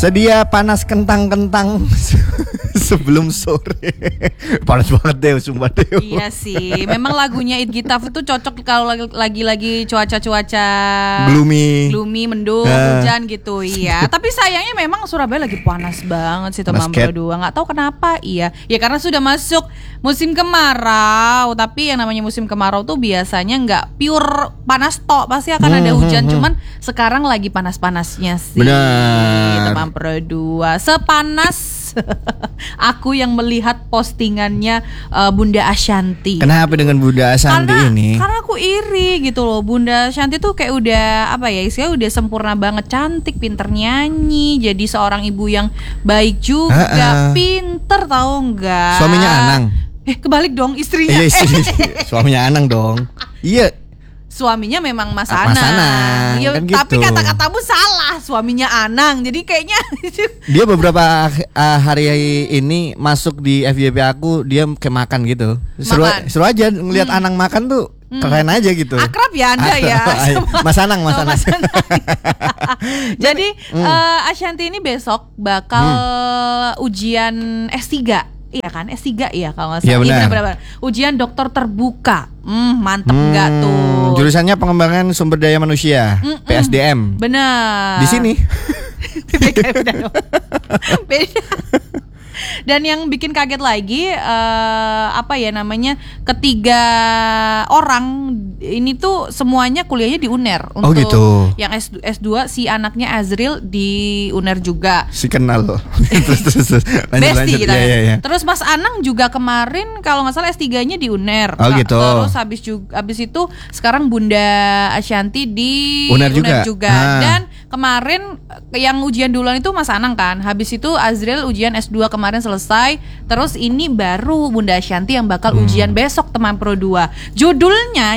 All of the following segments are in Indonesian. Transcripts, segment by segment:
Sedia panas kentang-kentang sebelum sore. Panas banget deh, sumpah deh. Iya sih, memang lagunya It Gitaf itu cocok kalau lagi cuaca-cuaca gloomy, mendung, hujan gitu. Iya, tapi sayangnya memang Surabaya lagi panas banget sih teman berdua. Nggak tahu kenapa. Iya, ya karena sudah masuk musim kemarau. Tapi yang namanya musim kemarau tuh biasanya nggak pure panas tok, pasti akan ada hujan. Cuman sekarang lagi panas-panasnya sih. Benar. Teman berdua, sepanas aku yang melihat postingannya Bunda Ashanty. Kenapa dengan Bunda Ashanty ini? Karena aku iri gitu loh. Bunda Ashanty tuh kayak udah apa ya, istilahnya udah sempurna banget, cantik, pinter nyanyi, jadi seorang ibu yang baik juga, pinter tahu nggak? Suaminya Anang. Kebalik dong istrinya. Iya, suaminya Anang dong. Iya. Suaminya memang Mas Anang. Ya, kan tapi gitu. kata-katamu salah, suaminya Anang. Jadi kayaknya dia beberapa hari ini masuk di FYP aku, dia kayak makan gitu. Seru aja ngelihat Anang makan tuh. Keren aja gitu. Akrab ya Anda ya. Mas Anang. Jadi Ashanty ini besok bakal ujian S3. Iya kan, S3 ya kalau nggak salah. Iya benar. Ujian dokter terbuka. Mantep nggak tuh? Jurusannya pengembangan sumber daya manusia, PSDM. Benar. Di sini. Beda. Dan yang bikin kaget lagi ketiga orang ini tuh semuanya kuliahnya di UNER. Untuk gitu. Yang S2 si anaknya Azril di UNER juga. Si kenal loh. terus lanjut. Ya. Terus Mas Anang juga kemarin kalau nggak salah S3-nya di UNER. Gitu. Terus habis itu sekarang Bunda Ashanty di UNER juga. Dan kemarin yang ujian duluan itu Mas Anang kan. Habis itu Azril ujian S2 kemarin selesai. Terus ini baru Bunda Ashanty yang bakal ujian besok teman Pro 2. Judulnya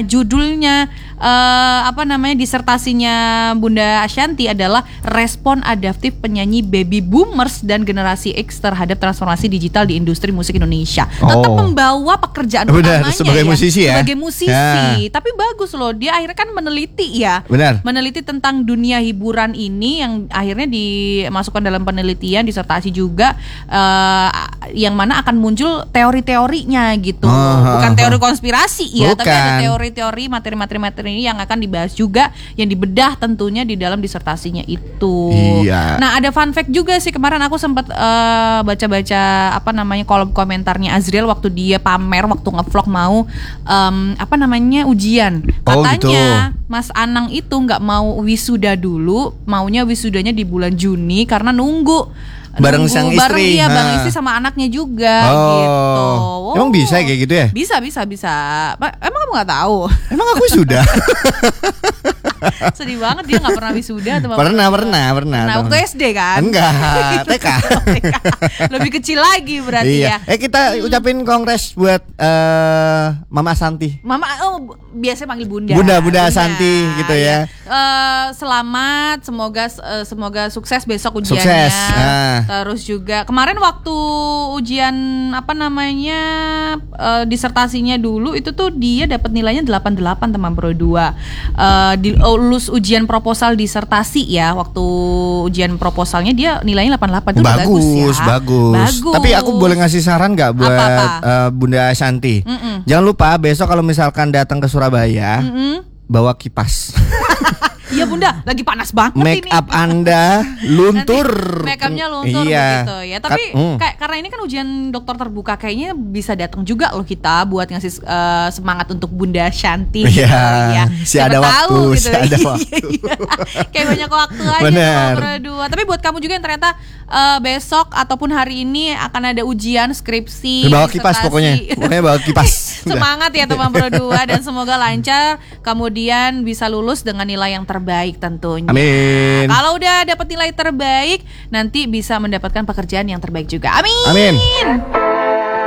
disertasinya Bunda Ashanty adalah Respon Adaptif Penyanyi Baby Boomers dan Generasi X terhadap transformasi digital di industri musik Indonesia. Tetap membawa pekerjaan utamanya sebagai musisi ya. Sebagai musisi. Tapi bagus loh, dia akhirnya kan meneliti ya. Benar. Meneliti tentang dunia hiburan ini yang akhirnya dimasukkan dalam penelitian disertasi juga, yang mana akan muncul teori-teorinya gitu. Bukan teori konspirasi ya, tapi ada teori-teori materi-materi yang akan dibahas juga, yang dibedah tentunya di dalam disertasinya itu. Iya. Nah, ada fun fact juga sih, kemarin aku sempat baca-baca kolom komentarnya Azril waktu dia pamer waktu ngevlog mau ujian. Katanya Mas Anang itu nggak mau wisuda dulu, maunya wisudanya di bulan Juni karena nunggu bareng sang istri. Bareng istri sama anaknya juga gitu. Emang bisa kayak gitu ya? Bisa. Emang kamu nggak tahu? Emang aku sudah. Sedih banget dia nggak pernah wisuda. Pernah. Nah, waktu SD kan? Enggak, TK. Lebih kecil lagi berarti ya. Kita ucapin kongres buat Mama Ashanty. Mama, biasanya panggil Bunda. Bunda Ashanty gitu ya. Selamat, semoga sukses besok ujiannya. Sukses. Terus juga kemarin waktu ujian disertasinya dulu itu tuh dia dapat nilainya 88 teman Pro 2. Lulus ujian proposal disertasi ya. Waktu ujian proposalnya dia nilainya 88 itu bagus ya. Bagus. Tapi aku boleh ngasih saran nggak buat Bunda Ashanty? Jangan lupa besok kalau misalkan datang ke Surabaya, bawa kipas. Iya Bunda, lagi panas banget make ini. up Anda luntur. Make upnya luntur begitu ya. Tapi karena ini kan ujian dokter terbuka, kayaknya bisa datang juga loh kita buat ngasih semangat untuk Bunda Ashanty. Iya. Si ada waktu. Kayak banyak waktu aja berdua. Tapi buat kamu juga yang ternyata besok ataupun hari ini akan ada ujian skripsi. Bawa kipas pokoknya bawa kipas. Semangat ya teman berdua dan semoga lancar. Kemudian bisa lulus dengan nilai yang terbaik tentunya. Amin. Kalau udah dapat nilai terbaik, nanti bisa mendapatkan pekerjaan yang terbaik juga. Amin. Amin.